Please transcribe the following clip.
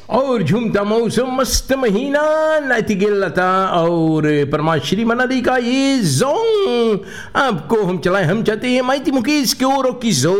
और झूमता मौसम मस्त महीना नाइटिंगेल लता और परमाश्री मनाली का ये जोंग। आपको हम चलाएं हम चाहते हैं माइती मुकेश की ओर की जोर